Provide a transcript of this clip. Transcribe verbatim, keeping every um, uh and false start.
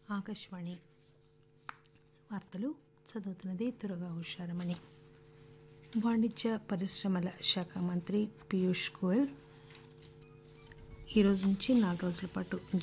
ఆకాశవాణి వార్తలు చదువుతున్నది తురగా హుషారమణి. వాణిజ్య పరిశ్రమల శాఖ మంత్రి పీయూష్ గోయల్ ఈరోజు నుంచి నాలుగు రోజుల పాటు